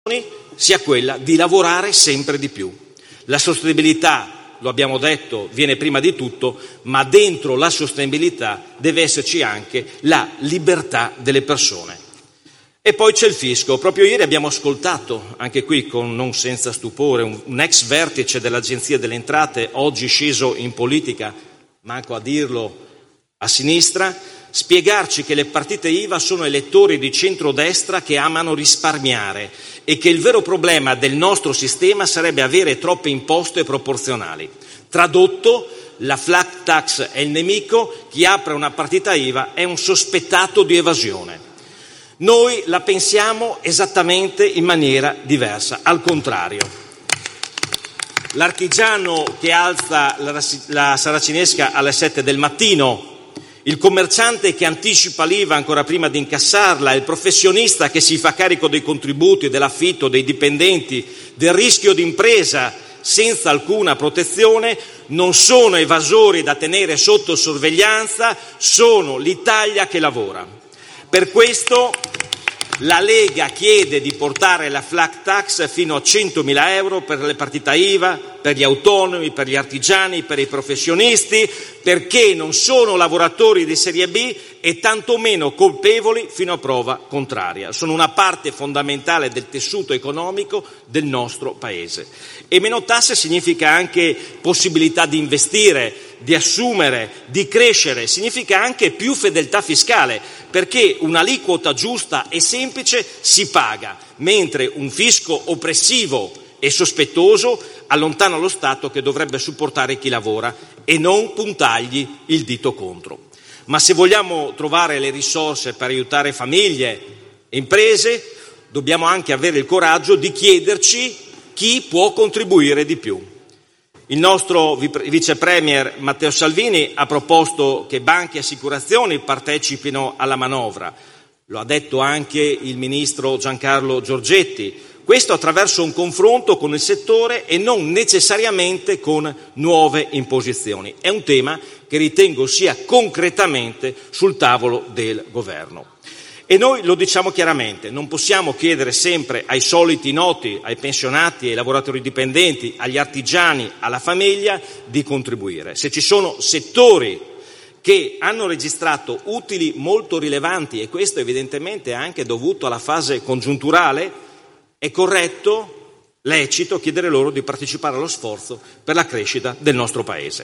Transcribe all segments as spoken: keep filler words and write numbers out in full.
sia quella di lavorare sempre di più. La sostenibilità, lo abbiamo detto, viene prima di tutto, ma dentro la sostenibilità deve esserci anche la libertà delle persone. E poi c'è il fisco. Proprio ieri abbiamo ascoltato, anche qui con non senza stupore, un, un ex vertice dell'Agenzia delle Entrate, oggi sceso in politica, manco a dirlo, a sinistra, spiegarci che le partite I V A sono elettori di centrodestra che amano risparmiare e che il vero problema del nostro sistema sarebbe avere troppe imposte proporzionali. Tradotto, la flat tax è il nemico, chi apre una partita I V A è un sospettato di evasione. Noi la pensiamo esattamente in maniera diversa, al contrario. L'artigiano che alza la, la saracinesca alle sette del mattino, il commerciante che anticipa l'I V A ancora prima di incassarla, il professionista che si fa carico dei contributi, dell'affitto, dei dipendenti, del rischio d'impresa senza alcuna protezione, non sono evasori da tenere sotto sorveglianza, sono l'Italia che lavora. Per questo la Lega chiede di portare la flat tax fino a centomila euro per le partite I V A, per gli autonomi, per gli artigiani, per i professionisti, perché non sono lavoratori di serie B e tantomeno colpevoli fino a prova contraria. Sono una parte fondamentale del tessuto economico del nostro Paese. E meno tasse significa anche possibilità di investire, di assumere, di crescere, significa anche più fedeltà fiscale, perché un'aliquota giusta e semplice si paga, mentre un fisco oppressivo e sospettoso allontana lo Stato che dovrebbe supportare chi lavora e non puntargli il dito contro. Ma se vogliamo trovare le risorse per aiutare famiglie e imprese, dobbiamo anche avere il coraggio di chiederci chi può contribuire di più. Il nostro vice premier Matteo Salvini ha proposto che banche e assicurazioni partecipino alla manovra. Lo ha detto anche il ministro Giancarlo Giorgetti. Questo attraverso un confronto con il settore e non necessariamente con nuove imposizioni. È un tema che ritengo sia concretamente sul tavolo del governo. E noi lo diciamo chiaramente, non possiamo chiedere sempre ai soliti noti, ai pensionati, ai lavoratori dipendenti, agli artigiani, alla famiglia di contribuire. Se ci sono settori che hanno registrato utili molto rilevanti, e questo evidentemente è anche dovuto alla fase congiunturale, è corretto, lecito, chiedere loro di partecipare allo sforzo per la crescita del nostro Paese.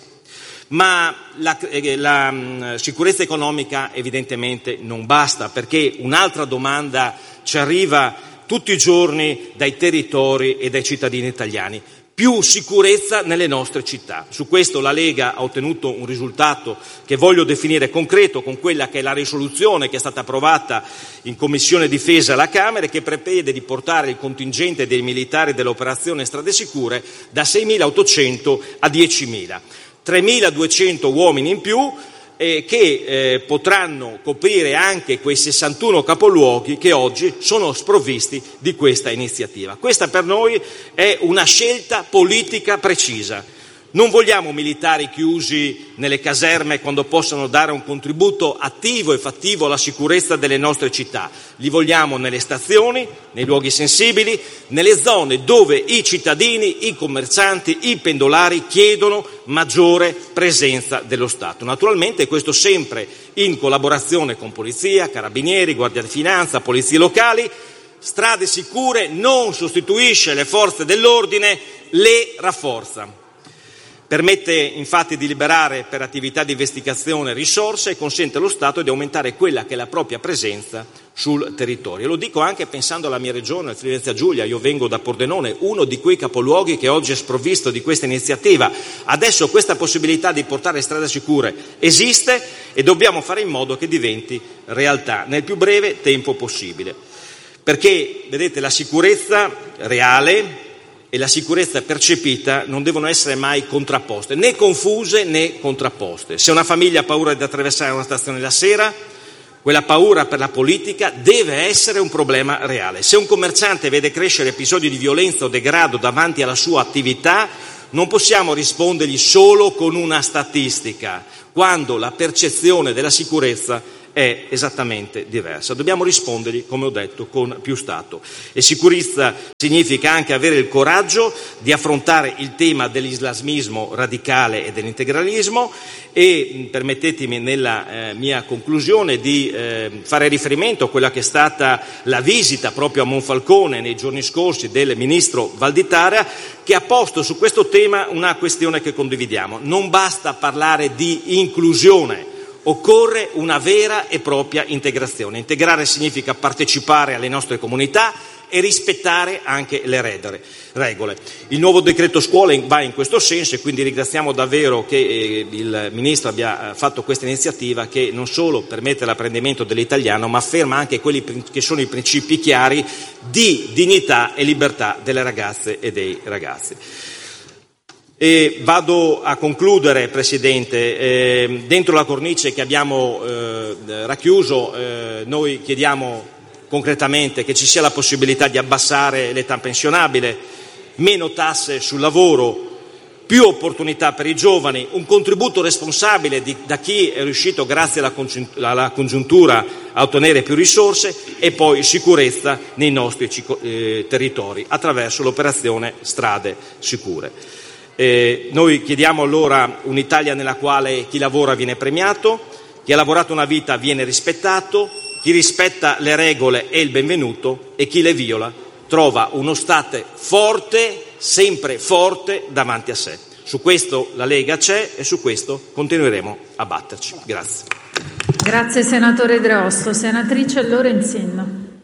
Ma la, eh, la mh, sicurezza economica evidentemente non basta, perché un'altra domanda ci arriva tutti i giorni dai territori e dai cittadini italiani: più sicurezza nelle nostre città. Su questo la Lega ha ottenuto un risultato che voglio definire concreto con quella che è la risoluzione che è stata approvata in Commissione Difesa alla Camera e che prevede di portare il contingente dei militari dell'operazione Strade Sicure da seimilaottocento a diecimila. tremiladuecento uomini in più eh, che eh, potranno coprire anche quei sessantuno capoluoghi che oggi sono sprovvisti di questa iniziativa. Questa per noi è una scelta politica precisa. Non vogliamo militari chiusi nelle caserme quando possono dare un contributo attivo e fattivo alla sicurezza delle nostre città. Li vogliamo nelle stazioni, nei luoghi sensibili, nelle zone dove i cittadini, i commercianti, i pendolari chiedono maggiore presenza dello Stato. Naturalmente questo sempre in collaborazione con polizia, carabinieri, guardia di finanza, polizie locali. Strade Sicure non sostituisce le forze dell'ordine, le rafforza. Permette infatti di liberare per attività di investigazione risorse e consente allo Stato di aumentare quella che è la propria presenza sul territorio. Lo dico anche pensando alla mia regione, al Friuli Venezia Giulia. Io vengo da Pordenone, uno di quei capoluoghi che oggi è sprovvisto di questa iniziativa. Adesso questa possibilità di portare Strade Sicure esiste e dobbiamo fare in modo che diventi realtà nel più breve tempo possibile. Perché, vedete, la sicurezza reale e la sicurezza percepita non devono essere mai contrapposte, né confuse né contrapposte. Se una famiglia ha paura di attraversare una stazione la sera, quella paura per la politica deve essere un problema reale. Se un commerciante vede crescere episodi di violenza o degrado davanti alla sua attività, non possiamo rispondergli solo con una statistica, quando la percezione della sicurezza è esattamente diversa. Dobbiamo rispondergli, come ho detto, con più Stato. E sicurezza significa anche avere il coraggio di affrontare il tema dell'islamismo radicale e dell'integralismo e permettetemi nella eh, mia conclusione di eh, fare riferimento a quella che è stata la visita proprio a Monfalcone nei giorni scorsi del ministro Valditara, che ha posto su questo tema una questione che condividiamo. Non basta parlare di inclusione, occorre una vera e propria integrazione. Integrare significa partecipare alle nostre comunità e rispettare anche le regole. Il nuovo decreto scuola va in questo senso e quindi ringraziamo davvero che eh, il Ministro abbia fatto questa iniziativa che non solo permette l'apprendimento dell'italiano ma afferma anche quelli che sono i principi chiari di dignità e libertà delle ragazze e dei ragazzi. E vado a concludere, Presidente. Eh, dentro la cornice che abbiamo eh, racchiuso, eh, noi chiediamo concretamente che ci sia la possibilità di abbassare l'età pensionabile, meno tasse sul lavoro, più opportunità per i giovani, un contributo responsabile di, da chi è riuscito, grazie alla, alla congiuntura, a ottenere più risorse, e poi sicurezza nei nostri eh, territori attraverso l'operazione Strade Sicure. Eh, noi chiediamo allora un'Italia nella quale chi lavora viene premiato, chi ha lavorato una vita viene rispettato, chi rispetta le regole è il benvenuto e chi le viola trova uno Stato forte, sempre forte davanti a sé. Su questo la Lega c'è e su questo continueremo a batterci. Grazie. Grazie senatore Dreosto. Senatrice Lorenzin.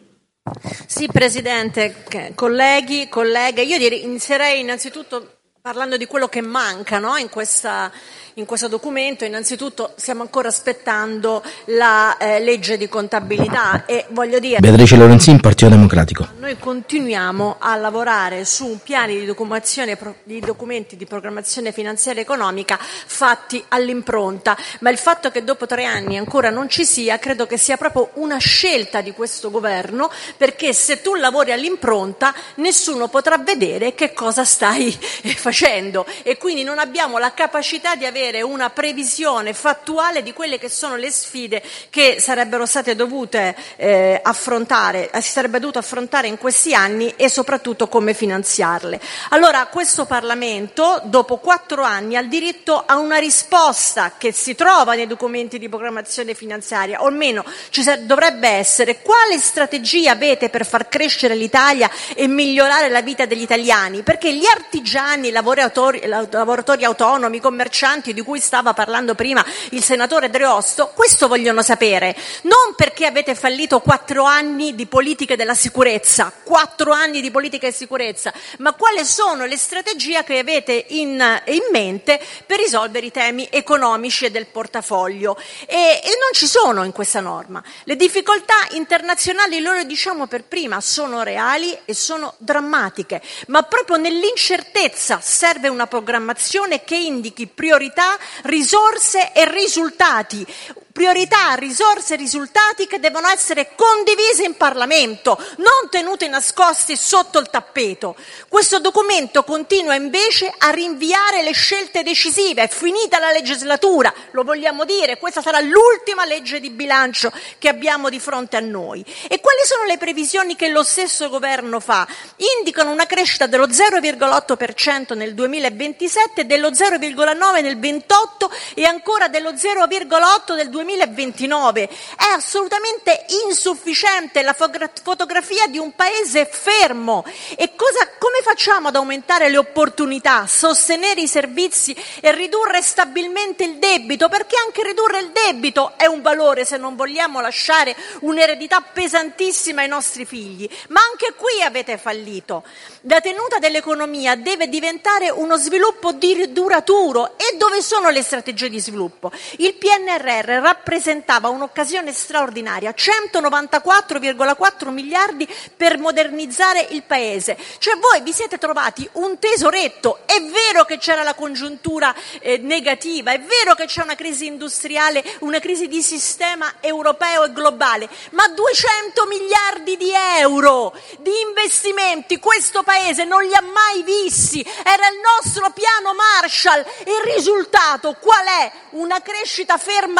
Sì, Presidente, colleghi, colleghe, io inizierei innanzitutto parlando di quello che manca, no? in, questa, in questo documento. Innanzitutto stiamo ancora aspettando la eh, legge di contabilità e voglio dire... Beatrice Lorenzin, Partito Democratico. Noi continuiamo a lavorare su un piano di documentazione, di documenti di programmazione finanziaria economica fatti all'impronta, ma il fatto che dopo tre anni ancora non ci sia, credo che sia proprio una scelta di questo governo, perché se tu lavori all'impronta nessuno potrà vedere che cosa stai facendo. facendo e quindi non abbiamo la capacità di avere una previsione fattuale di quelle che sono le sfide che sarebbero state dovute eh, affrontare, si sarebbe dovuto affrontare in questi anni e soprattutto come finanziarle. Allora questo Parlamento dopo quattro anni ha il diritto a una risposta che si trova nei documenti di programmazione finanziaria, o almeno ci dovrebbe essere. Quale strategia avete per far crescere l'Italia e migliorare la vita degli italiani? Perché gli artigiani, Lavoratori, lavoratori autonomi, commercianti di cui stava parlando prima il senatore Dreosto, questo vogliono sapere, non perché avete fallito quattro anni di politiche della sicurezza, quattro anni di politiche di sicurezza, ma quali sono le strategie che avete in, in mente per risolvere i temi economici e del portafoglio. E, e non ci sono in questa norma. Le difficoltà internazionali, lo diciamo per prima, sono reali e sono drammatiche, ma proprio nell'incertezza serve una programmazione che indichi priorità, risorse e risultati. Priorità, risorse e risultati che devono essere condivisi in Parlamento, non tenuti nascosti sotto il tappeto. Questo documento continua invece a rinviare le scelte decisive. È finita la legislatura, lo vogliamo dire, questa sarà l'ultima legge di bilancio che abbiamo di fronte a noi. E quali sono le previsioni che lo stesso governo fa? Indicano una crescita dello zero virgola otto per cento nel duemilaventisette, dello zero virgola nove nel ventotto e ancora dello zero virgola otto del duemilaventinove. È assolutamente insufficiente la fotografia di un paese fermo. E cosa, come facciamo ad aumentare le opportunità, sostenere i servizi e ridurre stabilmente il debito? Perché anche ridurre il debito è un valore se non vogliamo lasciare un'eredità pesantissima ai nostri figli. Ma anche qui avete fallito. La tenuta dell'economia deve diventare uno sviluppo duraturo. E dove sono le strategie di sviluppo? Il P N R R rappresentava un'occasione straordinaria, centonovantaquattro virgola quattro miliardi per modernizzare il paese. Cioè voi vi siete trovati un tesoretto. È vero che c'era la congiuntura eh, negativa, è vero che c'è una crisi industriale, una crisi di sistema europeo e globale, ma duecento miliardi di euro di investimenti questo paese non li ha mai visti. Era il nostro piano Marshall. Il risultato qual è? Una crescita ferma al pari.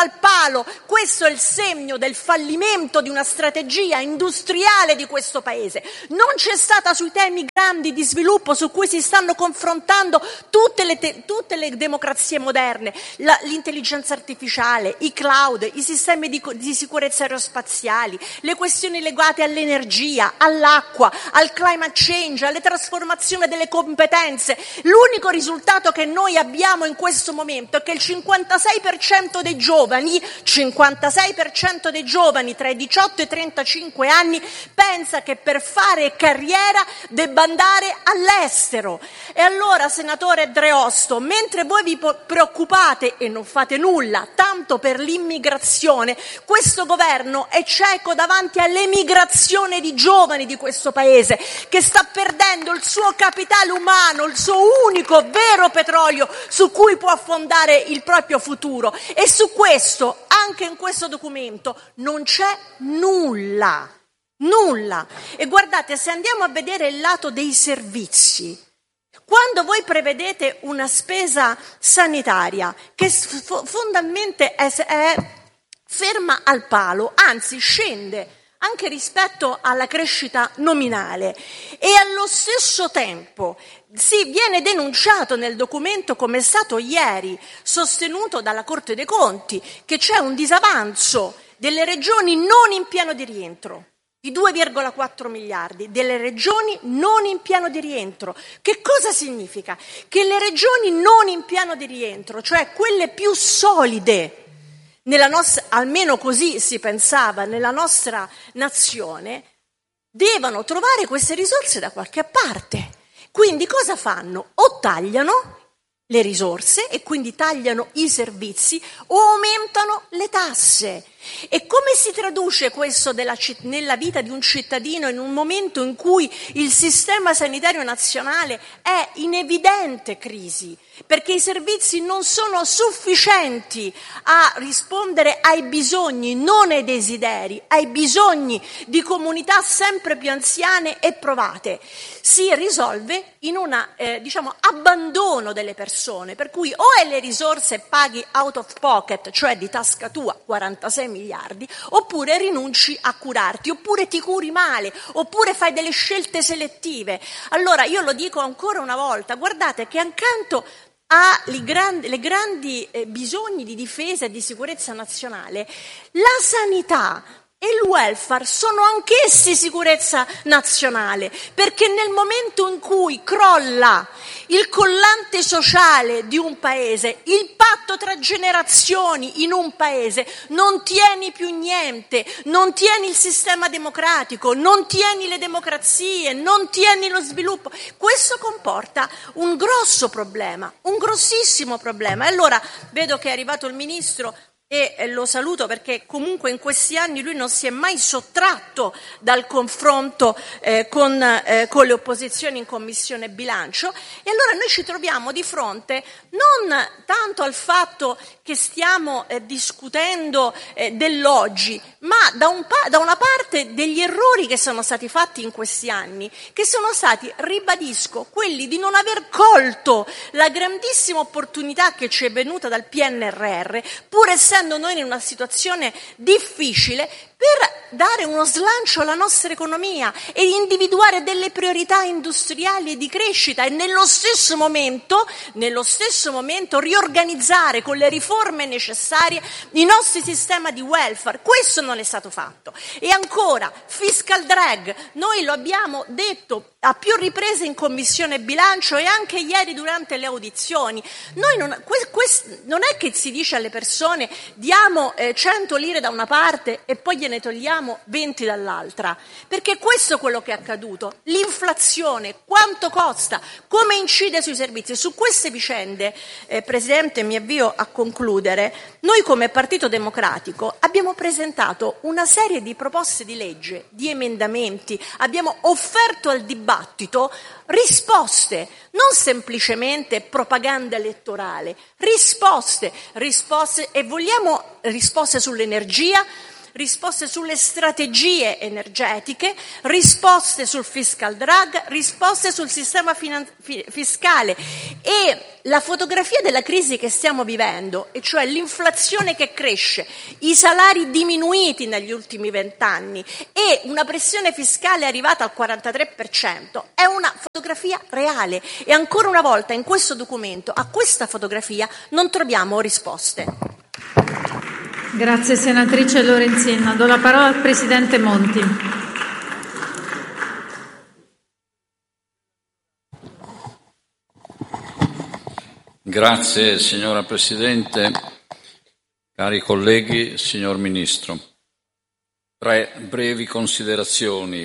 palo. Questo è il segno del fallimento di una strategia industriale di questo Paese. Non c'è stata sui temi grandi di sviluppo su cui si stanno confrontando tutte le, te- tutte le democrazie moderne, la, l'intelligenza artificiale, i cloud, i sistemi di, di sicurezza aerospaziali, le questioni legate all'energia, all'acqua, al climate change, alle trasformazioni delle competenze. L'unico risultato che noi abbiamo in questo momento è che il cinquantasei per cento dei giovani, cinquantasei per cento dei giovani tra i diciotto e i trentacinque anni pensa che per fare carriera debba andare all'estero. E allora, senatore Dreosto, mentre voi vi preoccupate e non fate nulla tanto per l'immigrazione, questo governo è cieco davanti all'emigrazione di giovani di questo Paese, che sta perdendo il suo capitale umano, il suo unico vero petrolio su cui può affondare il proprio futuro. E su questo, anche in questo documento, non c'è nulla, nulla. E guardate, se andiamo a vedere il lato dei servizi, quando voi prevedete una spesa sanitaria che fondamentalmente è, è ferma al palo, anzi scende anche rispetto alla crescita nominale, e allo stesso tempo si viene denunciato nel documento, come è stato ieri sostenuto dalla Corte dei Conti, che c'è un disavanzo delle regioni non in piano di rientro di due virgola quattro miliardi, delle regioni non in piano di rientro. Che cosa significa? Che le regioni non in piano di rientro, cioè quelle più solide, nella nostra, almeno così si pensava, nella nostra nazione, devono trovare queste risorse da qualche parte. Quindi cosa fanno? O tagliano le risorse e quindi tagliano i servizi, o aumentano le tasse. E come si traduce questo della, nella vita di un cittadino in un momento in cui il sistema sanitario nazionale è in evidente crisi, perché i servizi non sono sufficienti a rispondere ai bisogni, non ai desideri, ai bisogni di comunità sempre più anziane e provate? Si risolve in un eh, diciamo, abbandono delle persone, per cui o hai le risorse e paghi out of pocket, cioè di tasca tua, quarantasei miliardi, oppure rinunci a curarti, oppure ti curi male, oppure fai delle scelte selettive. Allora io lo dico ancora una volta, guardate che accanto ai grandi, le grandi eh, bisogni di difesa e di sicurezza nazionale, la sanità e il welfare sono anch'essi sicurezza nazionale, perché nel momento in cui crolla il collante sociale di un paese, il patto tra generazioni in un paese, non tieni più niente, non tieni il sistema democratico, non tieni le democrazie, non tieni lo sviluppo. Questo comporta un grosso problema, un grossissimo problema. E allora vedo che è arrivato il Ministro, e lo saluto perché comunque in questi anni lui non si è mai sottratto dal confronto eh, con, eh, con le opposizioni in Commissione Bilancio, e allora noi ci troviamo di fronte non tanto al fatto che stiamo eh, discutendo eh, dell'oggi, ma da, un pa- da una parte degli errori che sono stati fatti in questi anni, che sono stati, ribadisco, quelli di non aver colto la grandissima opportunità che ci è venuta dal P N R R, pur essendo noi in una situazione difficile, per dare uno slancio alla nostra economia e individuare delle priorità industriali e di crescita, e nello stesso momento, nello stesso momento riorganizzare con le riforme necessarie il nostro sistema di welfare. Questo non è stato fatto. E ancora, fiscal drag, noi lo abbiamo detto a più riprese in Commissione Bilancio e anche ieri durante le audizioni. Noi non, que, que, non è che si dice alle persone diamo eh, cento lire da una parte e poi gliene togliamo venti dall'altra, perché questo è quello che è accaduto. L'inflazione, quanto costa, come incide sui servizi. Su queste vicende, eh, Presidente, mi avvio a concludere, noi come Partito Democratico abbiamo presentato una serie di proposte di legge, di emendamenti, abbiamo offerto al dibattito risposte, non semplicemente propaganda elettorale, risposte, risposte e vogliamo risposte sull'energia, risposte sulle strategie energetiche, risposte sul fiscal drag, risposte sul sistema finan- fi- fiscale. E la fotografia della crisi che stiamo vivendo, e cioè l'inflazione che cresce, i salari diminuiti negli ultimi vent'anni e una pressione fiscale arrivata al quarantatré per cento, è una fotografia reale. E ancora una volta in questo documento a questa fotografia non troviamo risposte. Grazie senatrice Lorenzin. Do la parola al Presidente Monti. Grazie signora Presidente, cari colleghi, signor Ministro. Tre brevi considerazioni.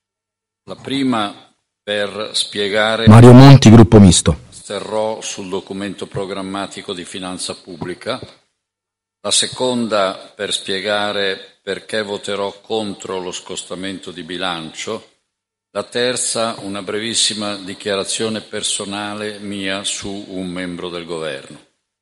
La prima per spiegare... Mario Monti, Gruppo Misto. Terrò sul documento programmatico di finanza pubblica. La seconda per spiegare perché voterò contro lo scostamento di bilancio. La terza, una brevissima dichiarazione personale mia su un membro del governo.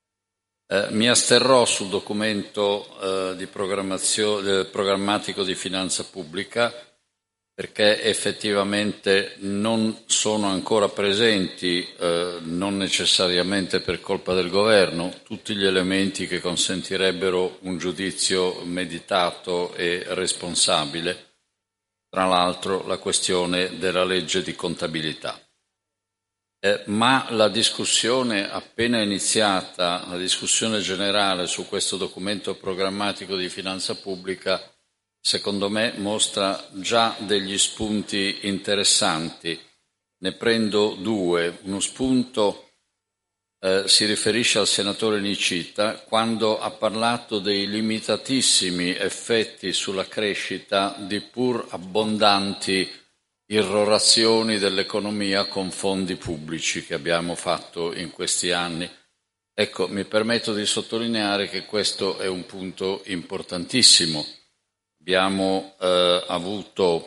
Eh, mi asterrò sul documento eh, di programmazione, eh, programmatico di finanza pubblica perché effettivamente non sono ancora presenti, eh, non necessariamente per colpa del governo, tutti gli elementi che consentirebbero un giudizio meditato e responsabile. Tra l'altro la questione della legge di contabilità. Eh, ma la discussione appena iniziata, la discussione generale su questo documento programmatico di finanza pubblica, secondo me mostra già degli spunti interessanti. Ne prendo due. Uno spunto eh, si riferisce al senatore Nicita quando ha parlato dei limitatissimi effetti sulla crescita di pur abbondanti irrorazioni dell'economia con fondi pubblici che abbiamo fatto in questi anni. Ecco, mi permetto di sottolineare che questo è un punto importantissimo. Abbiamo eh, avuto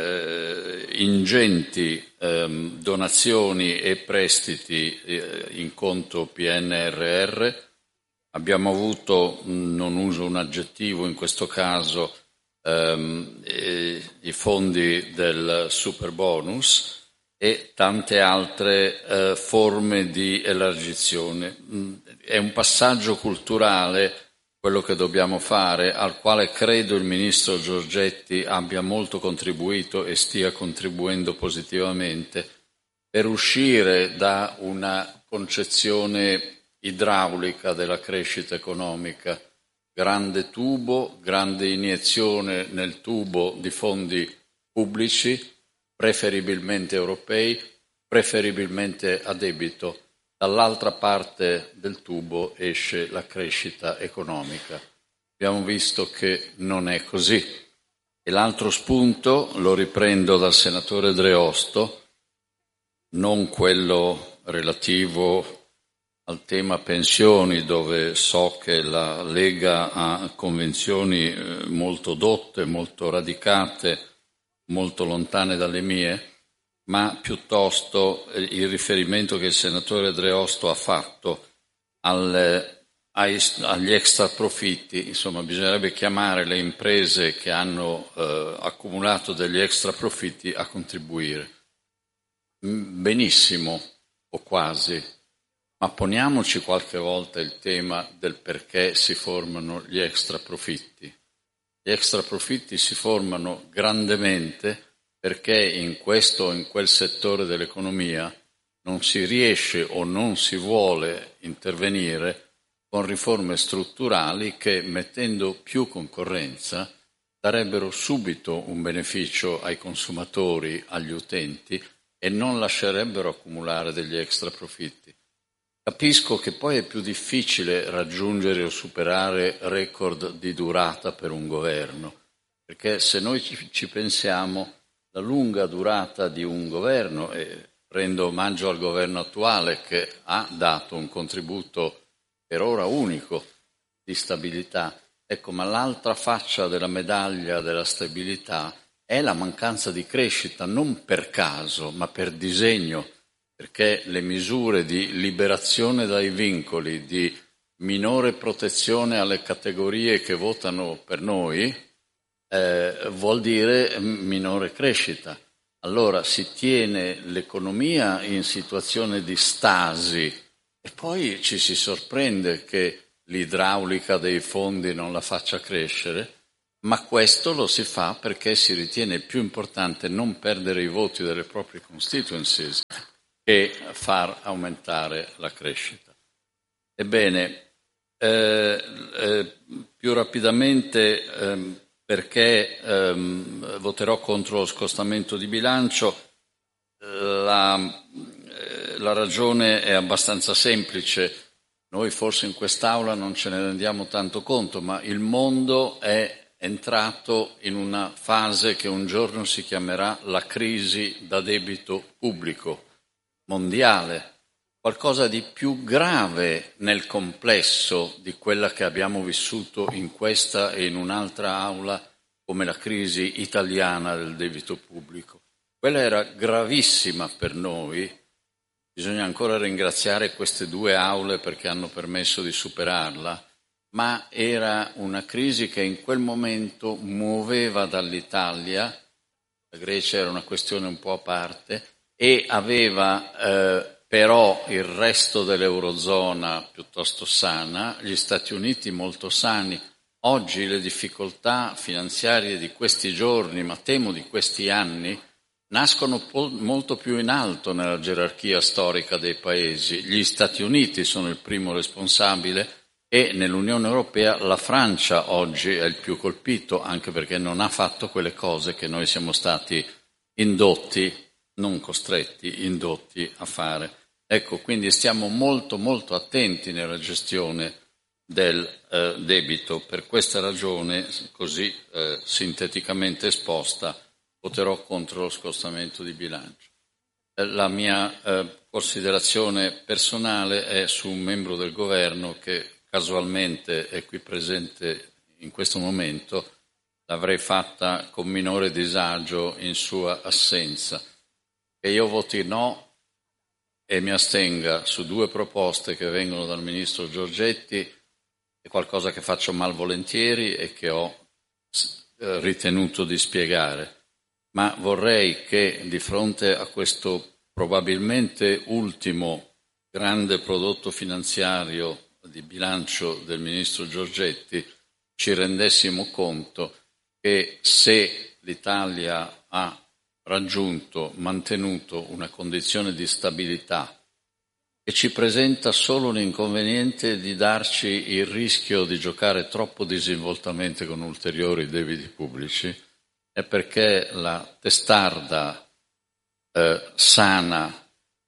eh, ingenti eh, donazioni e prestiti eh, in conto P N R R, abbiamo avuto, non uso un aggettivo in questo caso, ehm, eh, i fondi del super bonus e tante altre eh, forme di elargizione. È un passaggio culturale quello che dobbiamo fare, al quale credo il Ministro Giorgetti abbia molto contribuito e stia contribuendo positivamente, per uscire da una concezione idraulica della crescita economica, grande tubo, grande iniezione nel tubo di fondi pubblici, preferibilmente europei, preferibilmente a debito. Dall'altra parte del tubo esce la crescita economica. Abbiamo visto che non è così. E l'altro spunto lo riprendo dal senatore Dreosto, non quello relativo al tema pensioni, dove so che la Lega ha convinzioni molto dotte, molto radicate, molto lontane dalle mie, ma piuttosto il riferimento che il senatore Dreosto ha fatto al, ai, agli extra profitti. Insomma, bisognerebbe chiamare le imprese che hanno eh, accumulato degli extra profitti a contribuire. Benissimo, o quasi, ma poniamoci qualche volta il tema del perché si formano gli extra profitti. Gli extra profitti si formano grandemente perché in questo o in quel settore dell'economia non si riesce o non si vuole intervenire con riforme strutturali che, mettendo più concorrenza, darebbero subito un beneficio ai consumatori, agli utenti e non lascerebbero accumulare degli extra profitti. Capisco che poi è più difficile raggiungere o superare record di durata per un governo, perché se noi ci, ci pensiamo, la lunga durata di un governo, e prendo omaggio al governo attuale che ha dato un contributo per ora unico di stabilità, ecco, ma l'altra faccia della medaglia della stabilità è la mancanza di crescita, non per caso, ma per disegno, perché le misure di liberazione dai vincoli, di minore protezione alle categorie che votano per noi, eh, vuol dire minore crescita. Allora si tiene l'economia in situazione di stasi e poi ci si sorprende che l'idraulica dei fondi non la faccia crescere, ma questo lo si fa perché si ritiene più importante non perdere i voti delle proprie constituencies che far aumentare la crescita. Ebbene, eh, eh, più rapidamente, eh, perché ehm, voterò contro lo scostamento di bilancio, la, eh, la ragione è abbastanza semplice. Noi forse in quest'Aula non ce ne rendiamo tanto conto, ma il mondo è entrato in una fase che un giorno si chiamerà la crisi da debito pubblico mondiale, qualcosa di più grave nel complesso di quella che abbiamo vissuto in questa e in un'altra aula come la crisi italiana del debito pubblico. Quella era gravissima per noi, bisogna ancora ringraziare queste due aule perché hanno permesso di superarla, ma era una crisi che in quel momento muoveva dall'Italia, la Grecia era una questione un po' a parte, e aveva eh, però il resto dell'Eurozona piuttosto sana, gli Stati Uniti molto sani. Oggi le difficoltà finanziarie di questi giorni, ma temo di questi anni, nascono po- molto più in alto nella gerarchia storica dei paesi. Gli Stati Uniti sono il primo responsabile e nell'Unione Europea la Francia oggi è il più colpito, anche perché non ha fatto quelle cose che noi siamo stati indotti, non costretti, indotti a fare. Ecco, quindi stiamo molto molto attenti nella gestione del eh, debito. Per questa ragione, così eh, sinteticamente esposta, voterò contro lo scostamento di bilancio. Eh, la mia eh, considerazione personale è su un membro del governo che casualmente è qui presente in questo momento, l'avrei fatta con minore disagio in sua assenza. Che io voti no e mi astenga su due proposte che vengono dal Ministro Giorgetti è qualcosa che faccio malvolentieri e che ho eh, ritenuto di spiegare. Ma vorrei che di fronte a questo probabilmente ultimo grande prodotto finanziario di bilancio del Ministro Giorgetti ci rendessimo conto che se l'Italia ha raggiunto, mantenuto una condizione di stabilità e ci presenta solo un inconveniente di darci il rischio di giocare troppo disinvoltamente con ulteriori debiti pubblici, è perché la testarda, eh, sana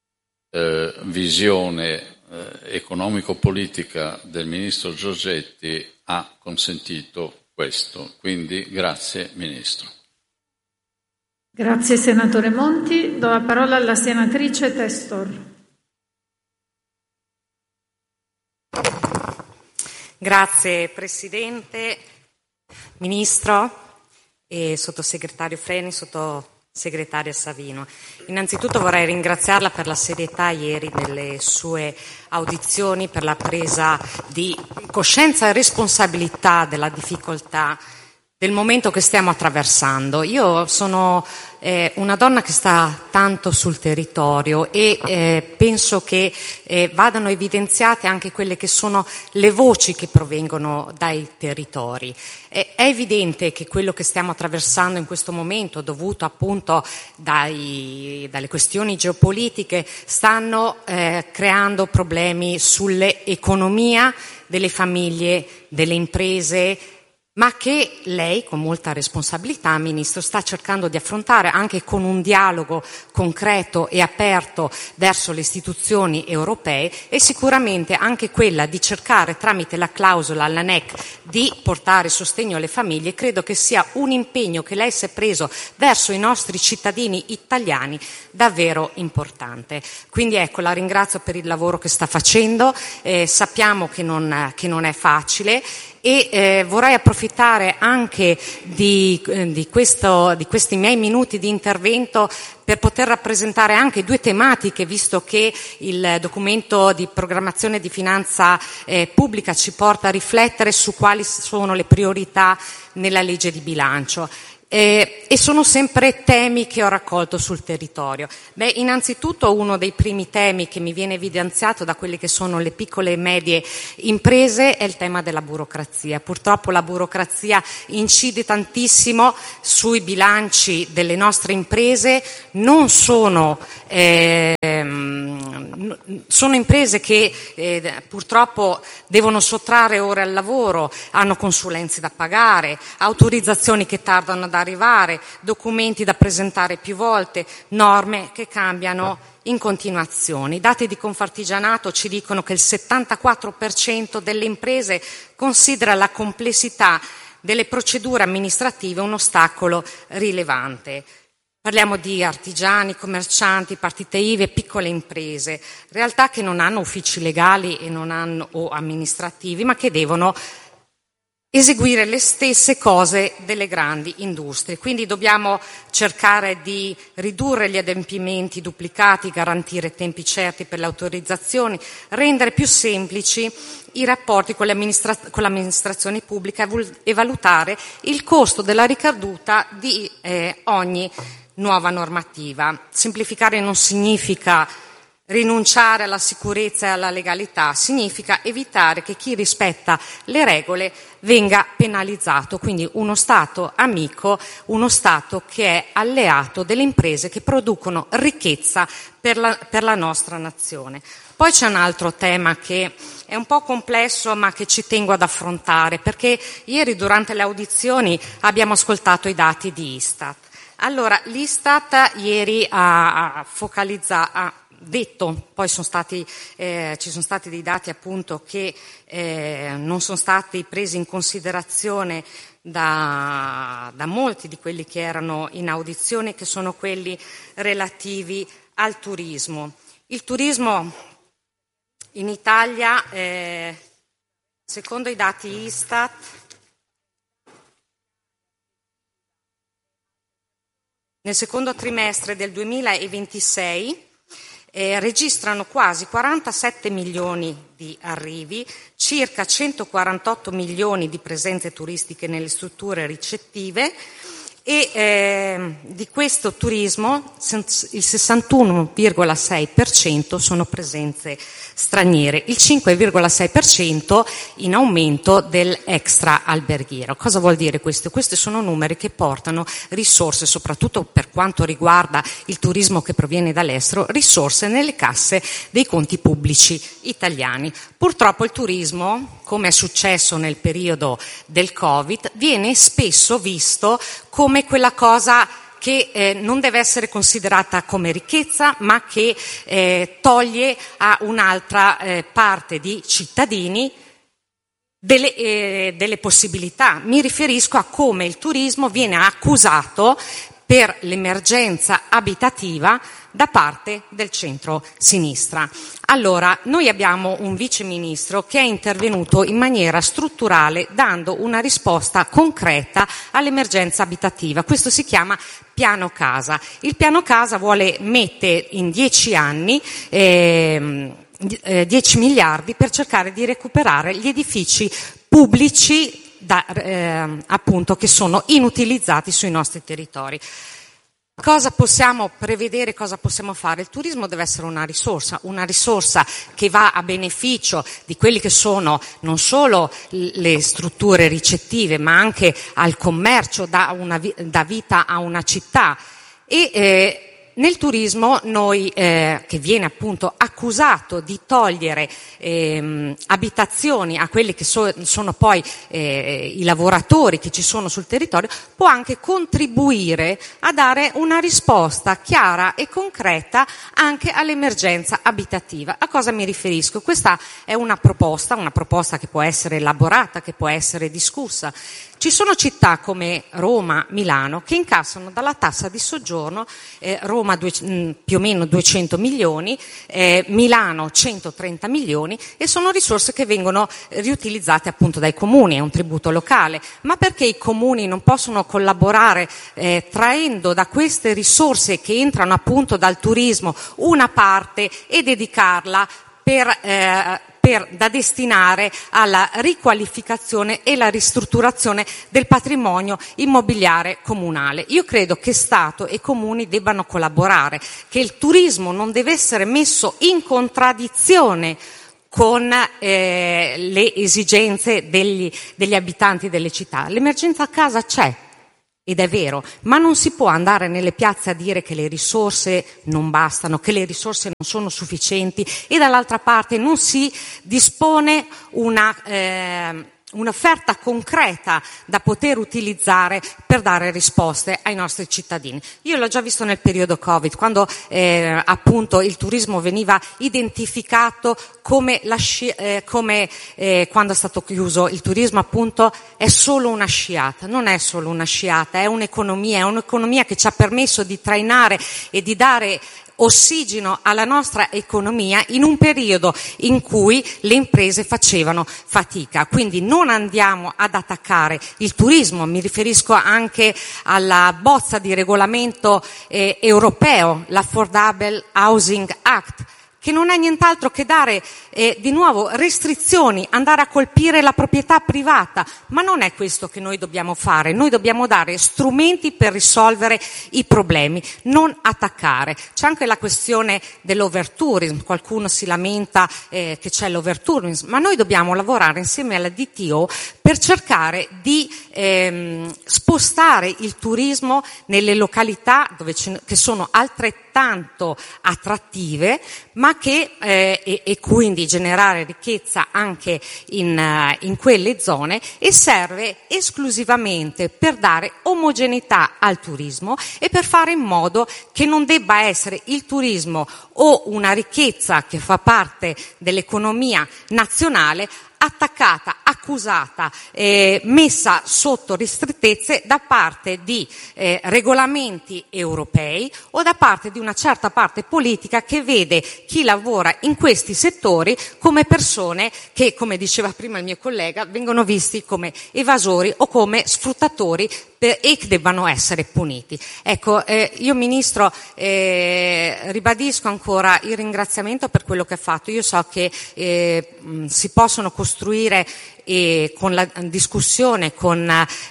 eh, visione eh, economico-politica del Ministro Giorgetti ha consentito questo. Quindi grazie Ministro. Grazie senatore Monti. Do la parola alla senatrice Testor. Grazie Presidente, Ministro e Sottosegretario Freni, Sottosegretaria Savino. Innanzitutto vorrei ringraziarla per la serietà ieri delle sue audizioni, per la presa di coscienza e responsabilità della difficoltà del momento che stiamo attraversando. Io sono eh, una donna che sta tanto sul territorio e eh, penso che eh, vadano evidenziate anche quelle che sono le voci che provengono dai territori. Eh, è evidente che quello che stiamo attraversando in questo momento, dovuto appunto dai, dalle questioni geopolitiche, stanno eh, creando problemi sull'economia delle famiglie, delle imprese, ma che lei, con molta responsabilità, Ministro, sta cercando di affrontare anche con un dialogo concreto e aperto verso le istituzioni europee e sicuramente anche quella di cercare tramite la clausola alla N E C di portare sostegno alle famiglie. Credo che sia un impegno che lei si è preso verso i nostri cittadini italiani davvero importante. Quindi ecco, la ringrazio per il lavoro che sta facendo, eh, sappiamo che non, che non è facile e eh, vorrei approfittare anche di, eh, di, questo, di questi miei minuti di intervento per poter rappresentare anche due tematiche, visto che il documento di programmazione di finanza eh, pubblica ci porta a riflettere su quali sono le priorità nella legge di bilancio. Eh, e sono sempre temi che ho raccolto sul territorio. Beh, innanzitutto uno dei primi temi che mi viene evidenziato da quelle che sono le piccole e medie imprese è il tema della burocrazia. Purtroppo la burocrazia incide tantissimo sui bilanci delle nostre imprese, non sono, eh, sono imprese che eh, purtroppo devono sottrarre ore al lavoro, hanno consulenze da pagare, autorizzazioni che tardano ad arrivare, documenti da presentare più volte, norme che cambiano in continuazione. I dati di Confartigianato ci dicono che il settantaquattro per cento delle imprese considera la complessità delle procedure amministrative un ostacolo rilevante. Parliamo di artigiani, commercianti, partite I V A e piccole imprese, realtà che non hanno uffici legali e non hanno, o amministrativi, ma che devono eseguire le stesse cose delle grandi industrie. Quindi dobbiamo cercare di ridurre gli adempimenti duplicati, garantire tempi certi per le autorizzazioni, rendere più semplici i rapporti con, le amministra- con l'amministrazione pubblica e valutare il costo della ricaduta di eh, ogni nuova normativa. Semplificare non significa rinunciare alla sicurezza e alla legalità, significa evitare che chi rispetta le regole venga penalizzato, quindi uno Stato amico, uno Stato che è alleato delle imprese che producono ricchezza per la, per la nostra nazione. Poi c'è un altro tema che è un po' complesso ma che ci tengo ad affrontare, perché ieri durante le audizioni abbiamo ascoltato i dati di Istat. Allora, l'Istat ieri ha, ha focalizzato, ha detto, poi sono stati, eh, ci sono stati dei dati appunto che eh, non sono stati presi in considerazione da, da molti di quelli che erano in audizione, che sono quelli relativi al turismo. Il turismo in Italia, eh, secondo i dati Istat, nel secondo trimestre del duemilaventisei eh, registrano quasi quarantasette milioni di arrivi, circa centoquarantotto milioni di presenze turistiche nelle strutture ricettive e eh, di questo turismo il sessantuno virgola sei per cento sono presenze straniere, il cinque virgola sei per cento in aumento del extra alberghiero. Cosa vuol dire questo? Questi sono numeri che portano risorse, soprattutto per quanto riguarda il turismo che proviene dall'estero, risorse nelle casse dei conti pubblici italiani. Purtroppo il turismo, come è successo nel periodo del Covid, viene spesso visto come quella cosa che eh, non deve essere considerata come ricchezza, ma che eh, toglie a un'altra eh, parte di cittadini delle, eh, delle possibilità. Mi riferisco a come il turismo viene accusato per l'emergenza abitativa da parte del centro-sinistra. Allora, noi abbiamo un vice ministro che è intervenuto in maniera strutturale dando una risposta concreta all'emergenza abitativa. Questo si chiama piano casa. Il piano casa vuole mettere in dieci anni eh, dieci miliardi per cercare di recuperare gli edifici pubblici da, eh, appunto, che sono inutilizzati sui nostri territori. Cosa possiamo prevedere, cosa possiamo fare? Il turismo deve essere una risorsa, una risorsa che va a beneficio di quelli che sono non solo le strutture ricettive, ma anche al commercio, dà una, dà vita a una città. E eh, nel turismo noi, eh, che viene appunto accusato di togliere eh, abitazioni a quelli che so, sono poi eh, i lavoratori che ci sono sul territorio, può anche contribuire a dare una risposta chiara e concreta anche all'emergenza abitativa. A cosa mi riferisco? Questa è una proposta, una proposta che può essere elaborata, che può essere discussa. Ci sono città come Roma, Milano, che incassano dalla tassa di soggiorno, eh, Roma due, mh, più o meno duecento milioni, eh, Milano centotrenta milioni, e sono risorse che vengono riutilizzate appunto dai comuni, è un tributo locale. Ma perché i comuni non possono collaborare eh, traendo da queste risorse che entrano appunto dal turismo una parte e dedicarla per, eh, per, da destinare alla riqualificazione e la ristrutturazione del patrimonio immobiliare comunale? Io credo che Stato e comuni debbano collaborare, che il turismo non deve essere messo in contraddizione con eh, le esigenze degli, degli abitanti delle città. L'emergenza a casa c'è, ed è vero, ma non si può andare nelle piazze a dire che le risorse non bastano, che le risorse non sono sufficienti, e dall'altra parte non si dispone una eh, un'offerta concreta da poter utilizzare per dare risposte ai nostri cittadini. Io l'ho già visto nel periodo Covid, quando eh, appunto il turismo veniva identificato come, la sci- eh, come eh, quando è stato chiuso il turismo appunto è solo una sciata. Non è solo una sciata, è un'economia, è un'economia che ci ha permesso di trainare e di dare ossigeno alla nostra economia in un periodo in cui le imprese facevano fatica. Quindi non andiamo ad attaccare il turismo, mi riferisco anche alla bozza di regolamento eh, europeo, l'Affordable Housing Act, che non è nient'altro che dare eh, di nuovo restrizioni, andare a colpire la proprietà privata, ma non è questo che noi dobbiamo fare. Noi dobbiamo dare strumenti per risolvere i problemi, non attaccare. C'è anche la questione dell'overtourism, qualcuno si lamenta eh, che c'è l'overtourism, ma noi dobbiamo lavorare insieme alla D T O per cercare di ehm, spostare il turismo nelle località dove ce, che sono altrettanto attrattive, ma che eh, e, e quindi generare ricchezza anche in, uh, in quelle zone, e serve esclusivamente per dare omogeneità al turismo e per fare in modo che non debba essere il turismo o una ricchezza che fa parte dell'economia nazionale attaccata, accusata, eh, messa sotto ristrettezze da parte di eh, regolamenti europei o da parte di una certa parte politica che vede chi lavora in questi settori come persone che, come diceva prima il mio collega, vengono visti come evasori o come sfruttatori per, e che debbano essere puniti. Ecco, eh, io Ministro eh, ribadisco ancora il ringraziamento per quello che ha fatto. Io so che eh, mh, si possono costruire costruire e con la discussione, con,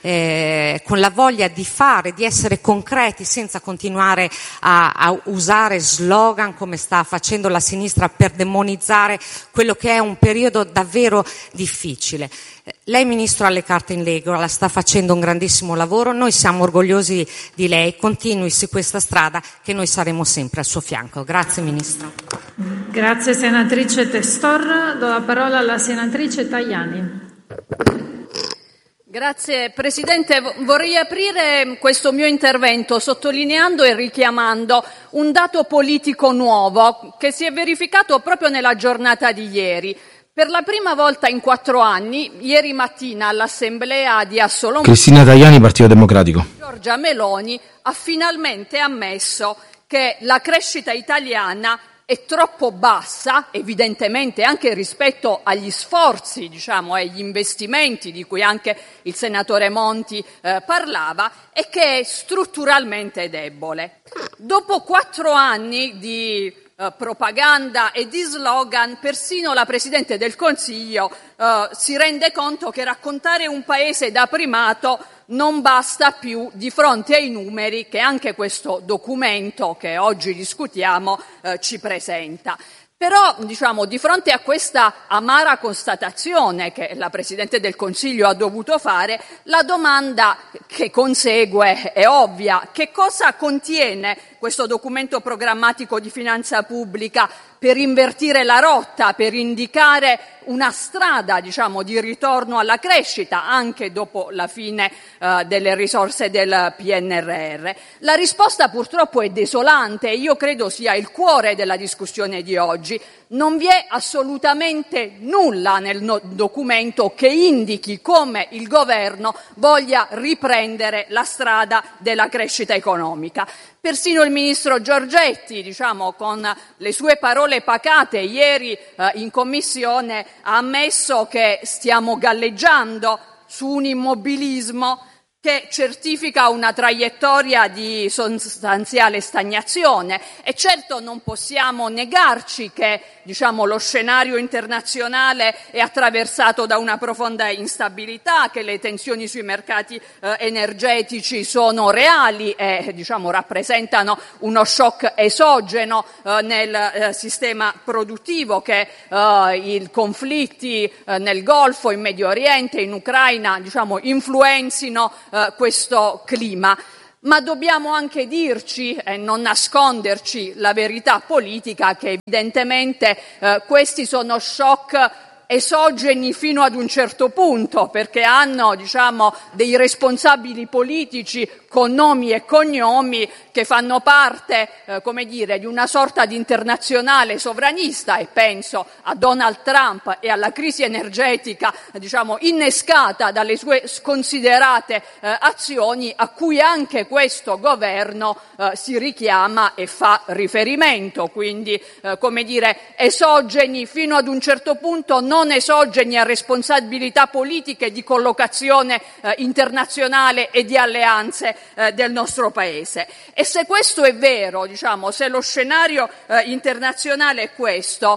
eh, con la voglia di fare, di essere concreti senza continuare a, a usare slogan come sta facendo la sinistra per demonizzare quello che è un periodo davvero difficile. Lei Ministro ha le carte in regola, sta facendo un grandissimo lavoro, noi siamo orgogliosi di lei, continui su questa strada che noi saremo sempre al suo fianco. Grazie Ministro. Grazie senatrice Testor, do la parola alla senatrice Tajani. Grazie Presidente, vorrei aprire questo mio intervento sottolineando e richiamando un dato politico nuovo che si è verificato proprio nella giornata di ieri. Per la prima volta in quattro anni, ieri mattina all'Assemblea di Assolombarda, Cristina Tajani, Partito Democratico. Giorgia Meloni ha finalmente ammesso che la crescita italiana è troppo bassa, evidentemente anche rispetto agli sforzi, diciamo, e agli investimenti di cui anche il senatore Monti eh, parlava, e che è strutturalmente debole. Dopo quattro anni di eh, propaganda e di slogan, persino la Presidente del Consiglio eh, si rende conto che raccontare un paese da primato non basta più di fronte ai numeri che anche questo documento che oggi discutiamo eh, ci presenta. Però, diciamo, di fronte a questa amara constatazione che la Presidente del Consiglio ha dovuto fare, la domanda che consegue è ovvia. Che cosa contiene questo documento programmatico di finanza pubblica per invertire la rotta, per indicare una strada, diciamo, di ritorno alla crescita anche dopo la fine uh, delle risorse del P N R R? La risposta purtroppo è desolante e io credo sia il cuore della discussione di oggi. oggi, non vi è assolutamente nulla nel no- documento che indichi come il governo voglia riprendere la strada della crescita economica. Persino il ministro Giorgetti, diciamo, con le sue parole pacate ieri eh, in commissione ha ammesso che stiamo galleggiando su un immobilismo che certifica una traiettoria di sostanziale stagnazione. E certo non possiamo negarci che, diciamo, lo scenario internazionale è attraversato da una profonda instabilità, che le tensioni sui mercati eh, energetici sono reali e, diciamo, rappresentano uno shock esogeno eh, nel eh, sistema produttivo, che eh, i conflitti eh, nel Golfo, in Medio Oriente, in Ucraina, diciamo, influenzino Uh, questo clima, ma dobbiamo anche dirci e non nasconderci la verità politica che evidentemente uh, questi sono shock esogeni fino ad un certo punto, perché hanno, diciamo, dei responsabili politici con nomi e cognomi che fanno parte, eh, come dire, di una sorta di internazionale sovranista, e penso a Donald Trump e alla crisi energetica, diciamo, innescata dalle sue sconsiderate eh, azioni, a cui anche questo governo eh, si richiama e fa riferimento. Quindi, eh, come dire, esogeni fino ad un certo punto, non esogeni a responsabilità politiche di collocazione eh, internazionale e di alleanze eh, del nostro Paese. E se questo è vero, diciamo, se lo scenario eh, internazionale è questo,